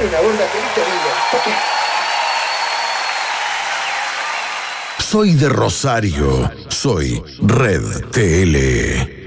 Era una burda que no te digo. Soy de Rosario, soy Red TL.